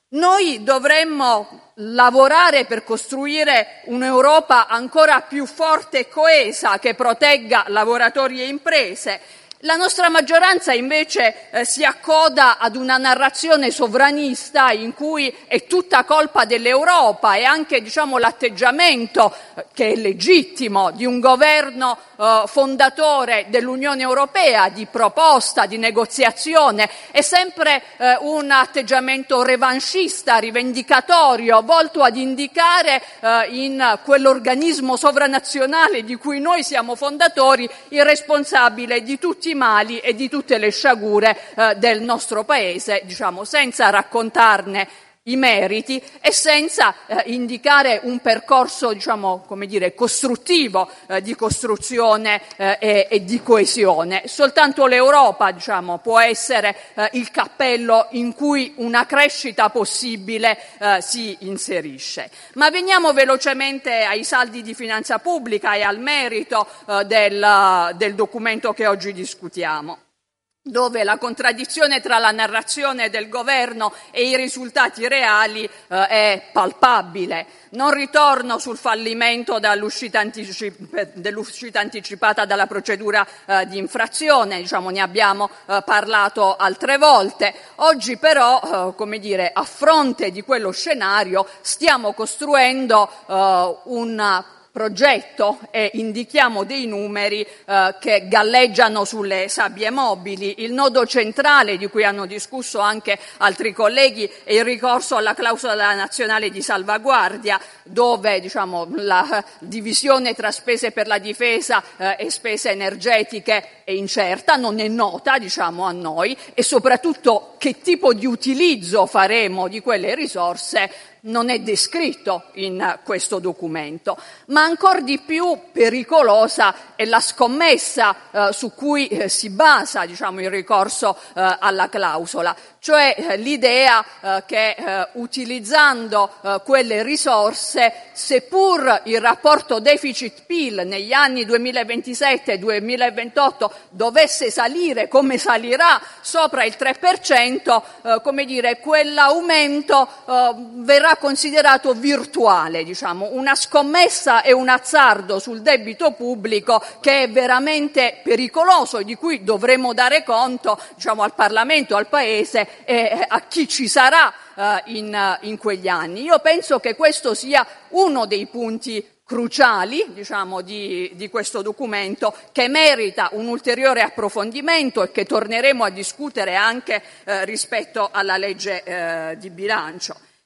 noi dovremmo lavorare per costruire un'Europa ancora più forte e coesa, che protegga lavoratori e imprese. La nostra maggioranza invece eh, si accoda ad una narrazione sovranista in cui è tutta colpa dell'Europa, e anche, diciamo, l'atteggiamento eh, che è legittimo di un governo eh, fondatore dell'Unione Europea, di proposta, di negoziazione, è sempre eh, un atteggiamento revanchista, rivendicatorio, volto ad indicare eh, in quell'organismo sovranazionale di cui noi siamo fondatori il responsabile di tutti i mali e di tutte le sciagure eh, del nostro Paese, diciamo, senza raccontarne i meriti e senza eh, indicare un percorso, diciamo, come dire, costruttivo eh, di costruzione eh, e, e di coesione. Soltanto l'Europa, diciamo, può essere eh, il cappello in cui una crescita possibile eh, si inserisce. Ma veniamo velocemente ai saldi di finanza pubblica e al merito eh, del, del documento che oggi discutiamo, dove la contraddizione tra la narrazione del governo e i risultati reali eh, è palpabile. Non ritorno sul fallimento dall'uscita anticip- dell'uscita anticipata dalla procedura eh, di infrazione, diciamo, ne abbiamo eh, parlato altre volte. Oggi però, eh, come dire, a fronte di quello scenario stiamo costruendo eh, un progetto e indichiamo dei numeri eh, che galleggiano sulle sabbie mobili. Il nodo centrale, di cui hanno discusso anche altri colleghi, è il ricorso alla clausola nazionale di salvaguardia, dove, diciamo, la divisione tra spese per la difesa eh, e spese energetiche è incerta, non è nota, diciamo, a noi, e soprattutto che tipo di utilizzo faremo di quelle risorse non è descritto in questo documento. Ma ancor di più pericolosa è la scommessa eh, su cui eh, si basa, diciamo, il ricorso eh, alla clausola, cioè eh, l'idea eh, che eh, utilizzando eh, quelle risorse, seppur il rapporto deficit-P I L negli anni duemilaventisette e duemilaventotto dovesse salire come salirà sopra il tre per cento, eh, come dire, quell'aumento eh, verrà considerato virtuale, diciamo, una scommessa e un azzardo sul debito pubblico che è veramente pericoloso e di cui dovremo dare conto, diciamo, al Parlamento, al Paese e a chi ci sarà uh, in, uh, in quegli anni. Io penso che questo sia uno dei punti cruciali, diciamo, di, di questo documento, che merita un ulteriore approfondimento e che torneremo a discutere anche eh, rispetto alla legge eh, di bilancio.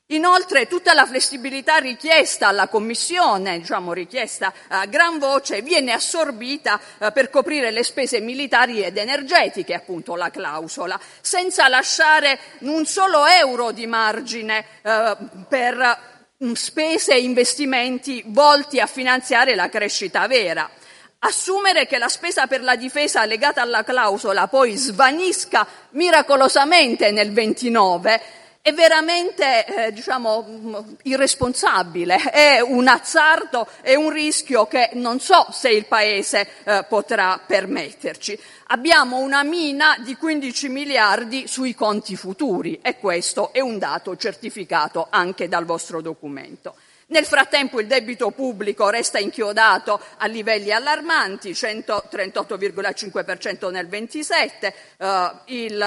Inoltre tutta la flessibilità richiesta alla Commissione, diciamo richiesta a gran voce, viene assorbita eh, per coprire le spese militari ed energetiche, appunto la clausola, senza lasciare un solo euro di margine eh, per spese e investimenti volti a finanziare la crescita vera. Assumere che la spesa per la difesa legata alla clausola poi svanisca miracolosamente nel ventinove è veramente eh, diciamo irresponsabile, è un azzardo, è un rischio che non so se il Paese eh, potrà permetterci. Abbiamo una mina di quindici miliardi sui conti futuri e questo è un dato certificato anche dal vostro documento. Nel frattempo il debito pubblico resta inchiodato a livelli allarmanti, centotrentotto virgola cinque per cento nel ventisette, eh, il, eh,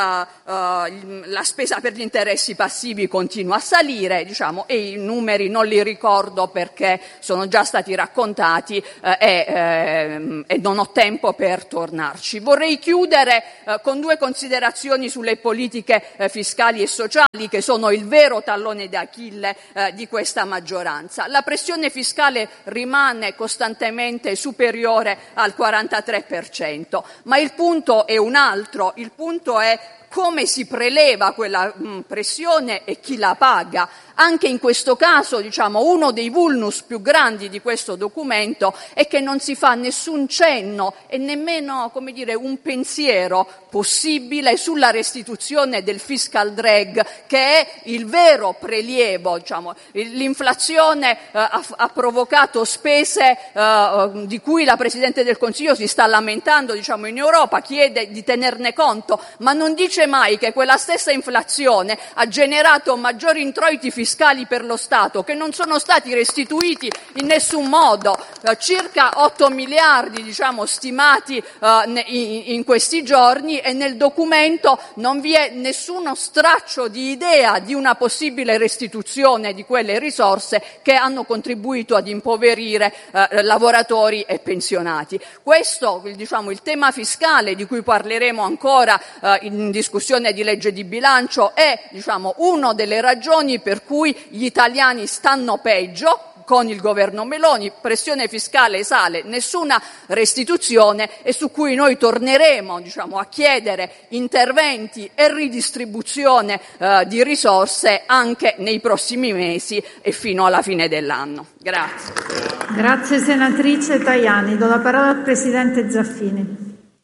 la spesa per gli interessi passivi continua a salire, diciamo, e i numeri non li ricordo perché sono già stati raccontati eh, e, eh, e non ho tempo per tornarci. Vorrei chiudere eh, con due considerazioni sulle politiche eh, fiscali e sociali che sono il vero tallone d'Achille eh, di questa maggioranza. La pressione fiscale rimane costantemente superiore al quarantatré per cento, ma il punto è un altro, il punto è come si preleva quella mh, pressione e chi la paga. Anche in questo caso, diciamo, uno dei vulnus più grandi di questo documento è che non si fa nessun cenno e nemmeno, come dire, un pensiero possibile sulla restituzione del fiscal drag, che è il vero prelievo. Diciamo, l'inflazione eh, ha, ha provocato spese eh, di cui la Presidente del Consiglio si sta lamentando, diciamo, in Europa, chiede di tenerne conto, ma non dice mai che quella stessa inflazione ha generato maggiori introiti fiscali per lo Stato che non sono stati restituiti in nessun modo, eh, circa otto miliardi, diciamo, stimati eh, in, in questi giorni, e nel documento non vi è nessuno straccio di idea di una possibile restituzione di quelle risorse che hanno contribuito ad impoverire eh, lavoratori e pensionati. Questo, diciamo, il tema fiscale di cui parleremo ancora eh, in discussione di legge di bilancio è, diciamo, una delle ragioni per cui gli italiani stanno peggio con il governo Meloni, pressione fiscale sale, nessuna restituzione, e su cui noi torneremo, diciamo, a chiedere interventi e ridistribuzione eh, di risorse anche nei prossimi mesi e fino alla fine dell'anno. Grazie. Grazie senatrice Tajani. Do la parola al Presidente Zaffini.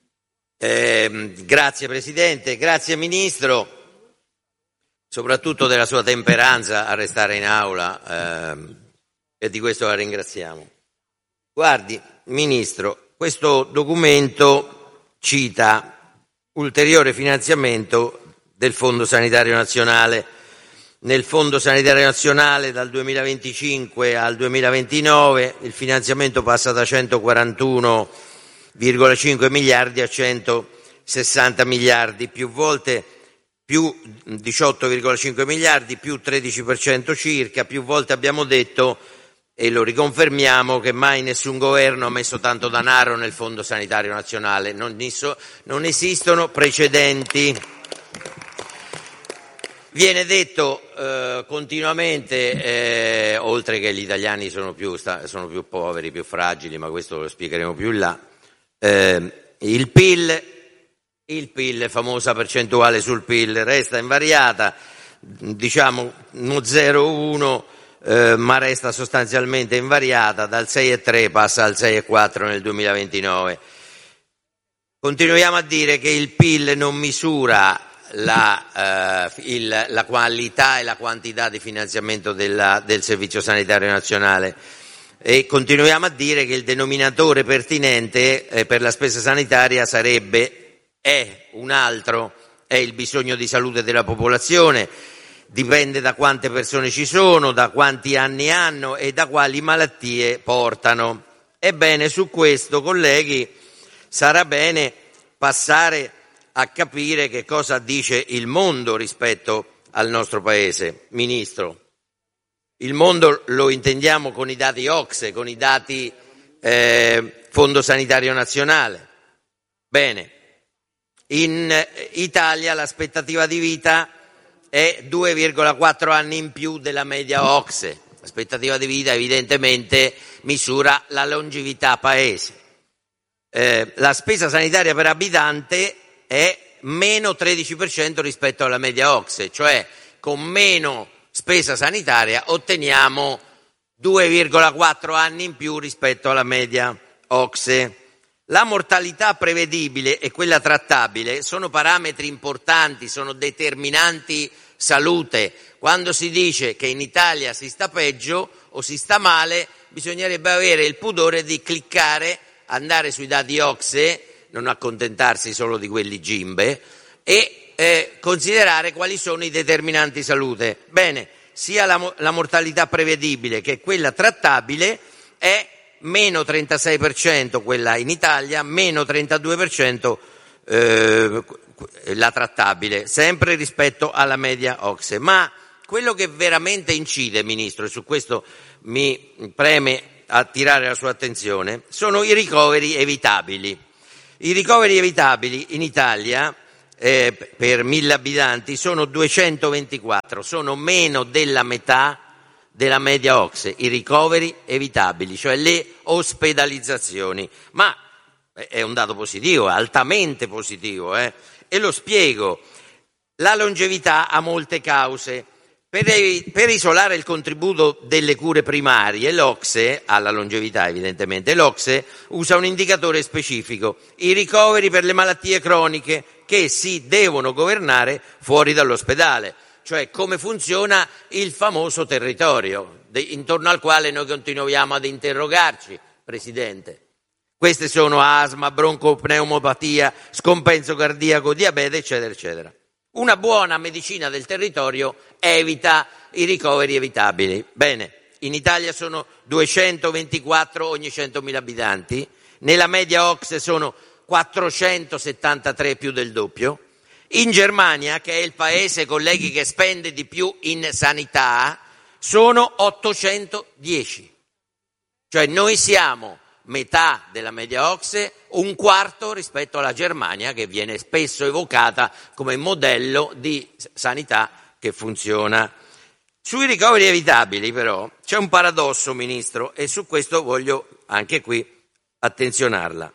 Eh, grazie Presidente, grazie Ministro, soprattutto della sua temperanza a restare in aula, eh, e di questo la ringraziamo. Guardi, Ministro, questo documento cita ulteriore finanziamento del Fondo Sanitario Nazionale. Nel Fondo Sanitario Nazionale dal duemilaventicinque al duemilaventinove il finanziamento passa da centoquarantuno virgola cinque miliardi a centosessanta miliardi, più volte più diciotto virgola cinque miliardi, più tredici per cento circa. Più volte abbiamo detto, e lo riconfermiamo, che mai nessun governo ha messo tanto denaro nel Fondo Sanitario Nazionale, non, non esistono precedenti. Viene detto eh, continuamente, eh, oltre che gli italiani sono più, sono più poveri, più fragili, ma questo lo spiegheremo più in là, eh, il P I L, il P I L, famosa percentuale sul P I L, resta invariata, diciamo uno zero virgola uno, eh, ma resta sostanzialmente invariata, dal sei virgola tre passa al sei virgola quattro nel duemilaventinove. Continuiamo a dire che il P I L non misura La, uh, il, la qualità e la quantità di finanziamento della, del Servizio Sanitario Nazionale, e continuiamo a dire che il denominatore pertinente eh, per la spesa sanitaria sarebbe, è un altro, è il bisogno di salute della popolazione, dipende da quante persone ci sono, da quanti anni hanno e da quali malattie portano. Ebbene, su questo, colleghi, sarà bene passare a capire che cosa dice il mondo rispetto al nostro Paese. Ministro, il mondo lo intendiamo con i dati O C S E, con i dati eh, Fondo Sanitario Nazionale. Bene, in Italia l'aspettativa di vita è due virgola quattro anni in più della media O C S E. L'aspettativa di vita evidentemente misura la longevità paese. Eh, la spesa sanitaria per abitante è meno tredici per cento rispetto alla media O C S E, cioè con meno spesa sanitaria otteniamo due virgola quattro anni in più rispetto alla media O C S E. La mortalità prevedibile e quella trattabile sono parametri importanti, sono determinanti salute. Quando si dice che in Italia si sta peggio o si sta male, bisognerebbe avere il pudore di cliccare, andare sui dati O C S E, non accontentarsi solo di quelli gimbe, e eh, considerare quali sono i determinanti salute. Bene, sia la, la mortalità prevedibile che quella trattabile è meno trentasei per cento quella in Italia, meno trentadue per cento eh, la trattabile, sempre rispetto alla media O C S E. Ma quello che veramente incide, Ministro, e su questo mi preme attirare la sua attenzione, sono i ricoveri evitabili. I ricoveri evitabili in Italia eh, per mille abitanti sono duecentoventiquattro, sono meno della metà della media O C S E, i ricoveri evitabili, cioè le ospedalizzazioni. Ma è un dato positivo, altamente positivo, eh? E lo spiego. La longevità ha molte cause. Per, per isolare il contributo delle cure primarie, l'O C S E, alla longevità evidentemente, l'O C S E usa un indicatore specifico, i ricoveri per le malattie croniche che si devono governare fuori dall'ospedale, cioè come funziona il famoso territorio, intorno al quale noi continuiamo ad interrogarci, Presidente. Queste sono asma, broncopneumopatia, scompenso cardiaco, diabete, eccetera, eccetera. Una buona medicina del territorio evita i ricoveri evitabili. Bene, in Italia sono duecentoventiquattro ogni centomila abitanti, nella media O C S E sono quattrocentosettantatré, più del doppio. In Germania, che è il paese, colleghi, che spende di più in sanità, sono ottocentodieci. Cioè noi siamo metà della media O C S E, un quarto rispetto alla Germania, che viene spesso evocata come modello di sanità che funziona. Sui ricoveri evitabili però c'è un paradosso, Ministro, e su questo voglio anche qui attenzionarla.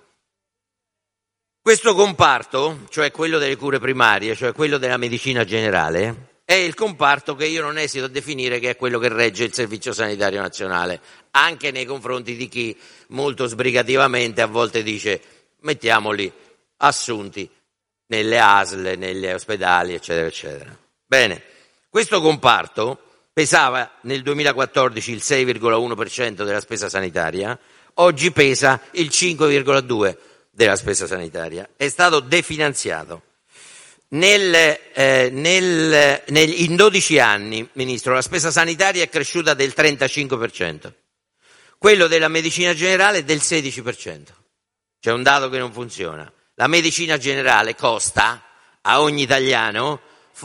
Questo comparto, cioè quello delle cure primarie, cioè quello della medicina generale, è il comparto che io non esito a definire che è quello che regge il Servizio Sanitario Nazionale, anche nei confronti di chi molto sbrigativamente a volte dice mettiamoli assunti nelle A S L, negli ospedali, eccetera, eccetera. Bene, questo comparto pesava nel duemilaquattordici il sei virgola uno per cento della spesa sanitaria, oggi pesa il cinque virgola due per cento della spesa sanitaria, è stato definanziato. Nel, eh, nel, nel, in dodici anni, Ministro, la spesa sanitaria è cresciuta del trentacinque per cento, quello della medicina generale del sedici per cento. C'è un dato che non funziona. La medicina generale costa a ogni italiano,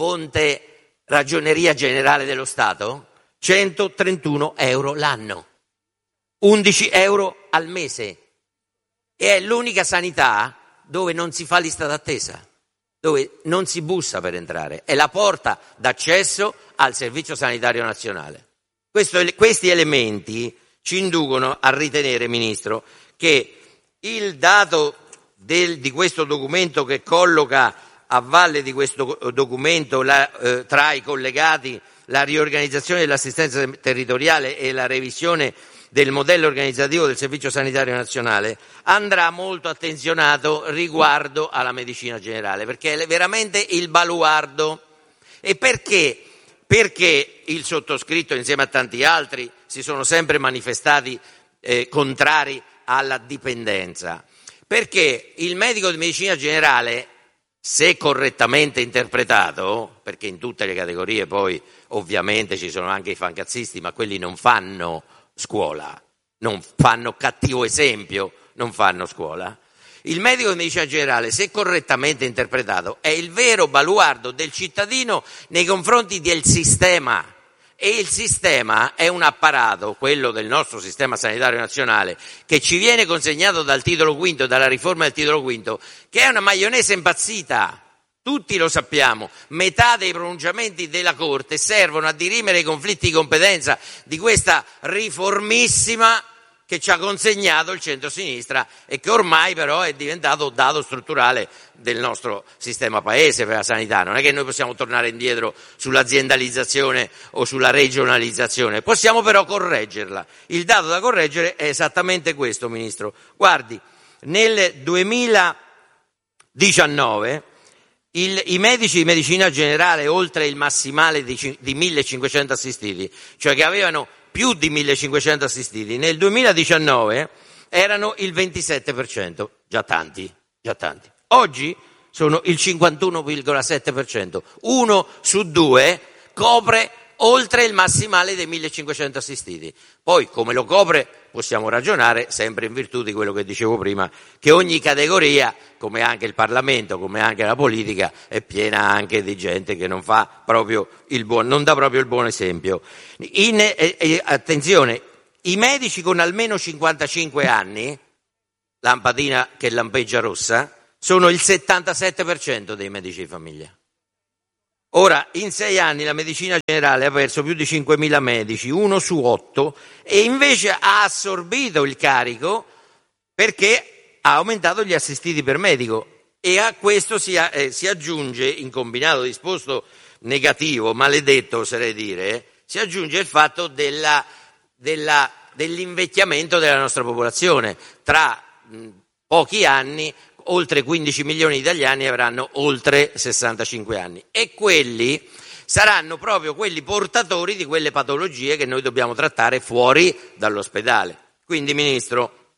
fonte Ragioneria Generale dello Stato, centotrentuno euro l'anno, undici euro al mese. E è l'unica sanità dove non si fa lista d'attesa, dove non si bussa per entrare, è la porta d'accesso al Servizio Sanitario Nazionale. Questo, questi elementi ci inducono a ritenere, Ministro, che il dato del, di questo documento che colloca a valle di questo documento la, eh, tra i collegati la riorganizzazione dell'assistenza territoriale e la revisione del modello organizzativo del Servizio Sanitario Nazionale andrà molto attenzionato riguardo alla medicina generale, perché è veramente il baluardo. E perché? Perché il sottoscritto, insieme a tanti altri, si sono sempre manifestati eh, contrari alla dipendenza? Perché il medico di medicina generale, se correttamente interpretato, perché in tutte le categorie poi ovviamente ci sono anche i fancazzisti, ma quelli non fanno scuola, non fanno cattivo esempio, non fanno scuola. Il medico di medicina generale, se correttamente interpretato, è il vero baluardo del cittadino nei confronti del sistema, e il sistema è un apparato, quello del nostro sistema sanitario nazionale, che ci viene consegnato dal titolo quinto, dalla riforma del titolo quinto, che è una maionese impazzita, tutti lo sappiamo, metà dei pronunciamenti della Corte servono a dirimere i conflitti di competenza di questa riformissima che ci ha consegnato il centro-sinistra e che ormai però è diventato dato strutturale del nostro sistema paese per la sanità. Non è che noi possiamo tornare indietro sull'aziendalizzazione o sulla regionalizzazione, possiamo però correggerla. Il dato da correggere è esattamente questo, Ministro. Guardi, nel duemiladiciannove il, i medici di medicina generale, oltre il massimale di, di millecinquecento assistiti, cioè che avevano più di millecinquecento assistiti, nel duemiladiciannove erano il ventisette per cento, già tanti, già tanti. Oggi sono il cinquantuno virgola sette per cento, uno su due copre oltre il massimale dei millecinquecento assistiti. Poi come lo copre possiamo ragionare, sempre in virtù di quello che dicevo prima, che ogni categoria, come anche il Parlamento, come anche la politica, è piena anche di gente che non fa proprio il buon, non dà proprio il buon esempio. In, eh, eh, attenzione, i medici con almeno cinquantacinque anni, lampadina che lampeggia rossa, sono il settantasette per cento dei medici di famiglia. Ora, in sei anni la medicina generale ha perso più di cinquemila medici, uno su otto, e invece ha assorbito il carico perché ha aumentato gli assistiti per medico, e a questo si, eh, si aggiunge, in combinato disposto negativo, maledetto oserei dire, si aggiunge il fatto della, della, dell'invecchiamento della nostra popolazione. Tra mh, pochi anni oltre quindici milioni di italiani avranno oltre sessantacinque anni, e quelli saranno proprio quelli portatori di quelle patologie che noi dobbiamo trattare fuori dall'ospedale. Quindi, Ministro,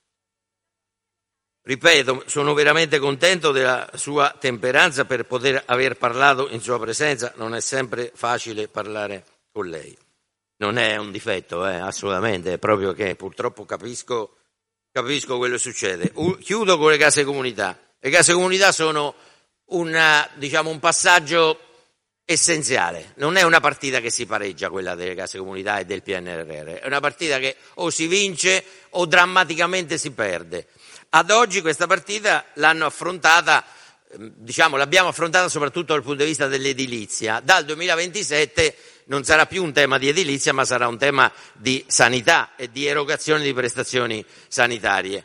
ripeto, sono veramente contento della sua temperanza per poter aver parlato in sua presenza. Non è sempre facile parlare con lei, non è un difetto, eh, assolutamente, è proprio che purtroppo capisco Capisco quello che succede. U- chiudo con le case comunità. Le case comunità sono una, diciamo, un passaggio essenziale. Non è una partita che si pareggia, quella delle case comunità e del P N R R. È una partita che o si vince o drammaticamente si perde. Ad oggi questa partita l'hanno affrontata, diciamo, l'abbiamo affrontata soprattutto dal punto di vista dell'edilizia. Dal duemilaventisette non sarà più un tema di edilizia, ma sarà un tema di sanità e di erogazione di prestazioni sanitarie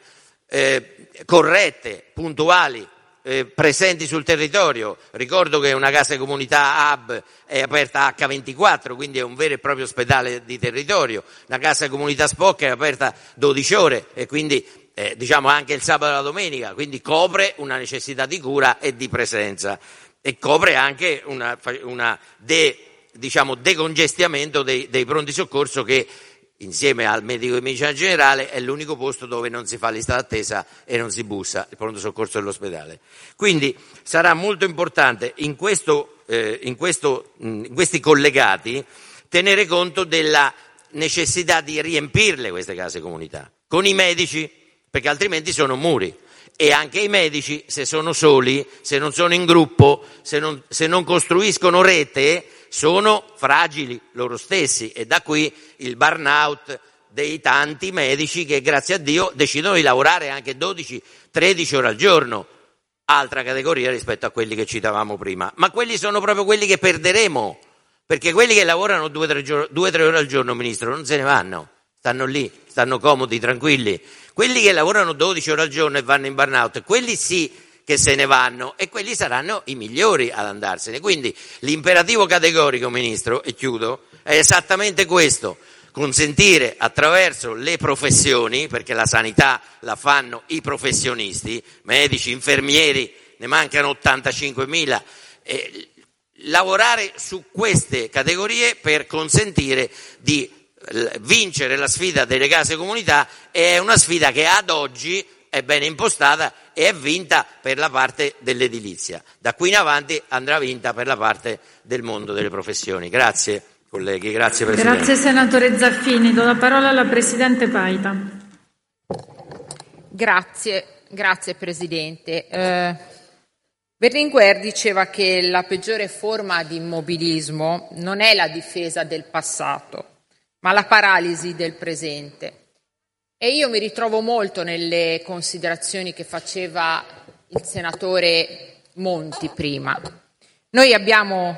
eh, corrette, puntuali, eh, presenti sul territorio. Ricordo che una casa di comunità hub è aperta acca ventiquattro, quindi è un vero e proprio ospedale di territorio. Una casa di comunità S P O C è aperta dodici ore e quindi eh, diciamo anche il sabato e la domenica, quindi copre una necessità di cura e di presenza, e copre anche una, una de diciamo decongestionamento dei, dei pronti soccorso, che insieme al medico di medicina generale è l'unico posto dove non si fa lista d'attesa e non si bussa, il pronto soccorso dell'ospedale. Quindi sarà molto importante in, questo, eh, in, questo, in questi collegati tenere conto della necessità di riempirle queste case comunità con i medici, perché altrimenti sono muri. E anche i medici, se sono soli, se non sono in gruppo, se non, se non costruiscono rete, sono fragili loro stessi, e da qui il burnout dei tanti medici che, grazie a Dio, decidono di lavorare anche dodici tredici ore al giorno, altra categoria rispetto a quelli che citavamo prima. Ma quelli sono proprio quelli che perderemo, perché quelli che lavorano due o tre ore al giorno, Ministro, non se ne vanno, stanno lì, stanno comodi, tranquilli. Quelli che lavorano dodici ore al giorno e vanno in burnout, quelli sì che se ne vanno, e quelli saranno i migliori ad andarsene. Quindi l'imperativo categorico, Ministro, e chiudo, è esattamente questo: consentire attraverso le professioni, perché la sanità la fanno i professionisti, medici, infermieri, ne mancano ottantacinquemila, eh, lavorare su queste categorie per consentire di vincere la sfida delle case comunità. È una sfida che ad oggi è bene impostata e è vinta per la parte dell'edilizia. Da qui in avanti andrà vinta per la parte del mondo delle professioni. Grazie colleghi, grazie Presidente. Grazie senatore Zaffini. Do la parola alla Presidente Paita. Grazie, grazie Presidente. Eh, Berlinguer diceva che la peggiore forma di immobilismo non è la difesa del passato, ma la paralisi del presente. E io mi ritrovo molto nelle considerazioni che faceva il senatore Monti prima. Noi abbiamo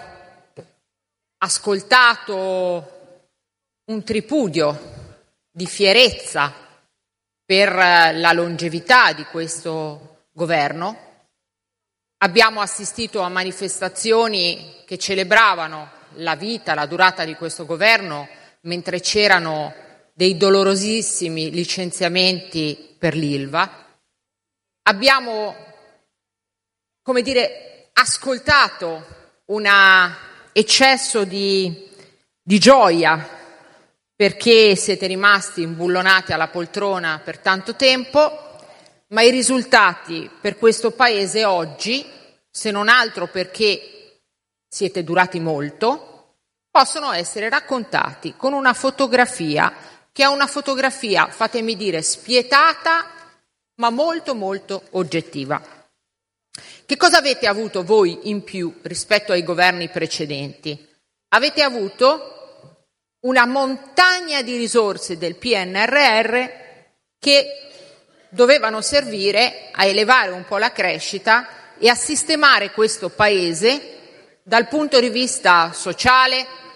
ascoltato un tripudio di fierezza per la longevità di questo governo. Abbiamo assistito a manifestazioni che celebravano la vita, la durata di questo governo, mentre c'erano dei dolorosissimi licenziamenti per l'Ilva. Abbiamo, come dire, ascoltato un eccesso di, di gioia perché siete rimasti imbullonati alla poltrona per tanto tempo, ma i risultati per questo Paese oggi, se non altro perché siete durati molto, possono essere raccontati con una fotografia che è una fotografia, fatemi dire, spietata, ma molto molto oggettiva. Che cosa avete avuto voi in più rispetto ai governi precedenti? Avete avuto una montagna di risorse del P N R R che dovevano servire a elevare un po' la crescita e a sistemare questo Paese dal punto di vista sociale,